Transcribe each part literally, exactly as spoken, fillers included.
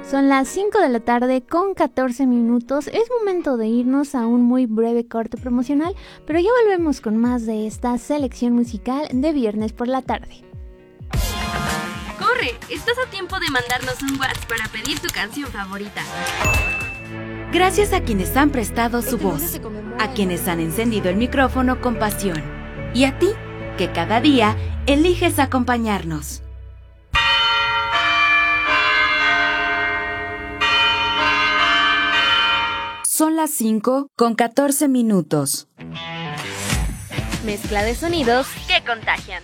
Son las cinco de la tarde con catorce minutos. Es momento de irnos a un muy breve corte promocional, pero ya volvemos con más de esta selección musical de viernes por la tarde. ¡Corre! Estás a tiempo de mandarnos un WhatsApp para pedir tu canción favorita. Gracias a quienes han prestado su voz, a quienes han encendido el micrófono con pasión, y a ti, que cada día eliges acompañarnos. Son las cinco con catorce minutos. Mezcla de sonidos que contagian.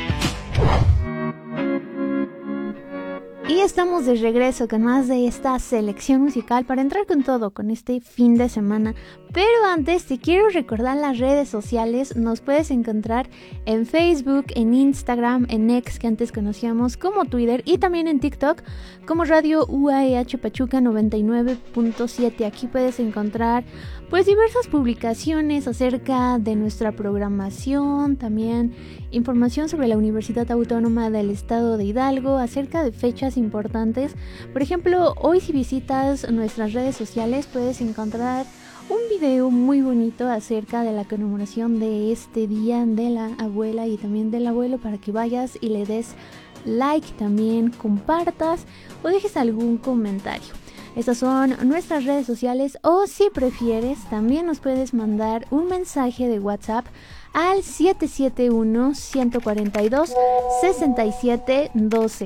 Y estamos de regreso con más de esta selección musical para entrar con todo con este fin de semana. Pero antes te quiero recordar las redes sociales. Nos puedes encontrar en Facebook, en Instagram, en X, que antes conocíamos como Twitter, y también en TikTok como Radio U A E H Pachuca noventa y nueve punto siete. Aquí puedes encontrar pues diversas publicaciones acerca de nuestra programación, también información sobre la Universidad Autónoma del Estado de Hidalgo, acerca de fechas importantes. Por ejemplo, hoy si visitas nuestras redes sociales puedes encontrar un video muy bonito acerca de la conmemoración de este día de la abuela y también del abuelo, para que vayas y le des like, también compartas o dejes algún comentario. Estas son nuestras redes sociales, o si prefieres también nos puedes mandar un mensaje de WhatsApp al siete siete uno, uno cuatro dos, seis siete uno dos.